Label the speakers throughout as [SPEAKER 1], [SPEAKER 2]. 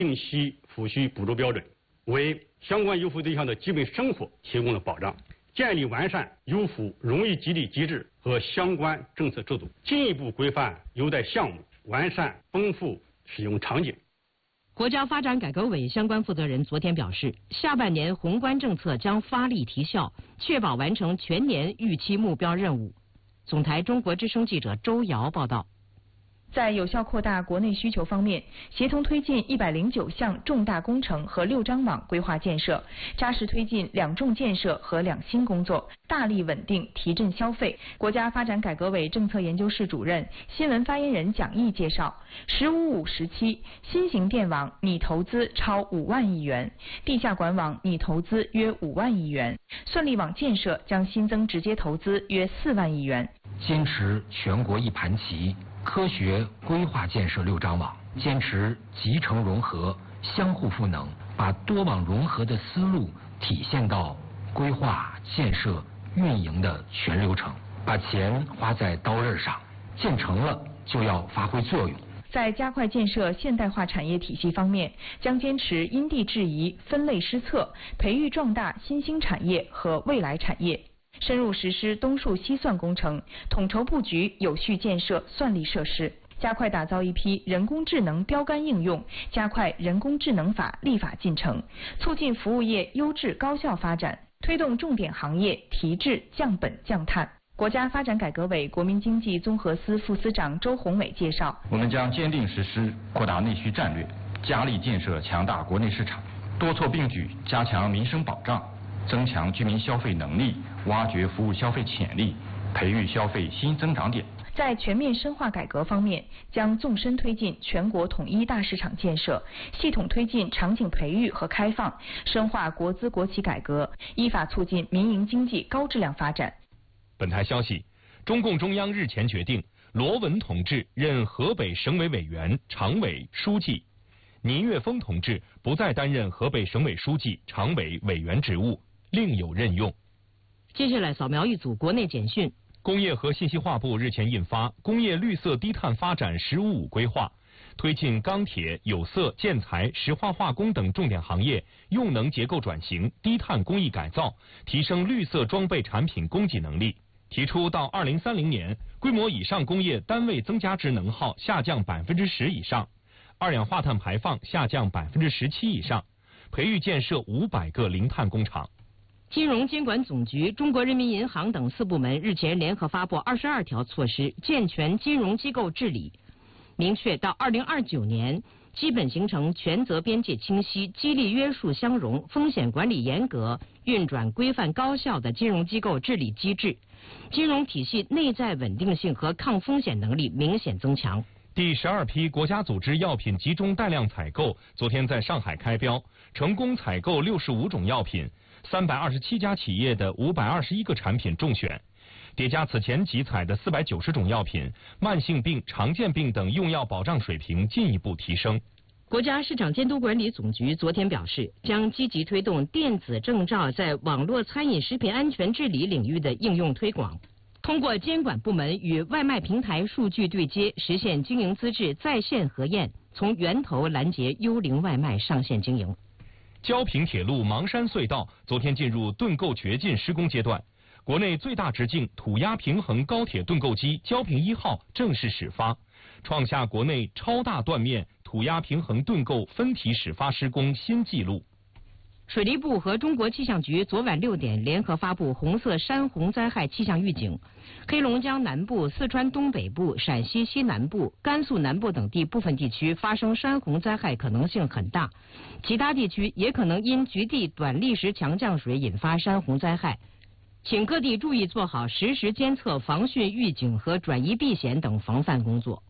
[SPEAKER 1] 信息抚恤补助标准，为相关优抚对象的基本生活提供了保障，建立完善优抚荣誉激励机制和相关政策制度，进一步规范优待项目，完善丰富使用场景。
[SPEAKER 2] 国家发展改革委相关负责人昨天表示，下半年宏观政策将发力提效，确保完成全年预期目标任务。总台中国之声记者周瑶报道。
[SPEAKER 3] 在有效扩大国内需求方面，协同推进109项重大工程和6张网规划建设，扎实推进2重建设和2新工作，大力稳定提振消费。国家发展改革委政策研究室主任、新闻发言人蒋毅介绍，“15-5”时期，新型电网拟投资超5万亿元，地下管网拟投资约5万亿元，算力网建设将新增直接投资约4万亿元。
[SPEAKER 4] 坚持全国一盘棋，科学规划建设6张网，坚持集成融合、相互赋能，把多网融合的思路体现到规划、建设、运营的全流程，把钱花在刀刃上，建成了就要发挥作用。
[SPEAKER 3] 在加快建设现代化产业体系方面，将坚持因地制宜、分类施策，培育壮大新兴产业和未来产业。深入实施东数西算工程，统筹布局有序建设算力设施，加快打造一批人工智能标杆应用，加快人工智能法立法进程，促进服务业优质高效发展，推动重点行业提质降本降碳。国家发展改革委国民经济综合司副司长周宏伟介绍，
[SPEAKER 5] 我们将坚定实施扩大内需战略，加力建设强大国内市场，多措并举加强民生保障，增强居民消费能力，挖掘服务消费潜力，培育消费新增长点。
[SPEAKER 3] 在全面深化改革方面，将纵深推进全国统一大市场建设，系统推进场景培育和开放，深化国资国企改革，依法促进民营经济高质量发展。
[SPEAKER 6] 本台消息，中共中央日前决定，罗文同志任河北省委委员、常委、书记，倪岳峰同志不再担任河北省委书记、常委、委员职务，另有任用。
[SPEAKER 2] 接下来扫描一组国内简讯。
[SPEAKER 6] 工业和信息化部日前印发《工业绿色低碳发展15-5规划》，推进钢铁、有色、建材、石化化工等重点行业用能结构转型、低碳工艺改造，提升绿色装备产品供给能力。提出到2030年，规模以上工业单位增加值能耗下降10%以上，二氧化碳排放下降17%以上，培育建设500个零碳工厂。
[SPEAKER 2] 金融监管总局、中国人民银行等4部门日前联合发布22条措施，健全金融机构治理，明确到2029年基本形成权责边界清晰、激励约束相容、风险管理严格、运转规范高效的金融机构治理机制，金融体系内在稳定性和抗风险能力明显增强。
[SPEAKER 6] 第12批国家组织药品集中带量采购昨天在上海开标，成功采购65种药品，327家企业的521个产品中选，叠加此前集采的490种药品，慢性病、常见病等用药保障水平进一步提升。
[SPEAKER 2] 国家市场监督管理总局昨天表示，将积极推动电子证照在网络餐饮食品安全治理领域的应用推广，通过监管部门与外卖平台数据对接，实现经营资质在线核验，从源头拦截幽灵外卖上线经营。
[SPEAKER 6] 胶平铁路芒山隧道昨天进入盾构掘进施工阶段，国内最大直径土压平衡高铁盾构机胶平1号正式始发，创下国内超大断面土压平衡盾构分体始发施工新纪录。
[SPEAKER 2] 水利部和中国气象局昨晚6点联合发布红色山洪灾害气象预警，黑龙江南部、四川东北部、陕西西南部、甘肃南部等地部分地区发生山洪灾害可能性很大，其他地区也可能因局地短历时强降水引发山洪灾害，请各地注意做好实时监测、防汛预警和转移避险等防范工作。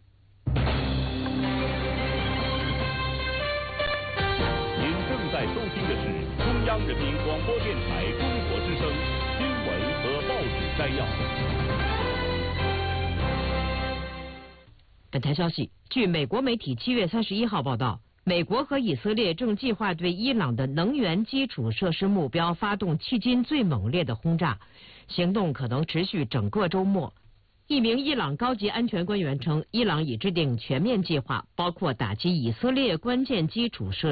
[SPEAKER 7] 您正在收听的是中央人民广播电台中国之声新闻和报纸摘要。
[SPEAKER 2] 本台消息，据美国媒体7月31号报道，美国和以色列正计划对伊朗的能源基础设施目标发动迄今最猛烈的轰炸，行动可能持续整个周末。 一名伊朗高级安全官员称，伊朗已制定全面计划，包括打击以色列关键基础设施。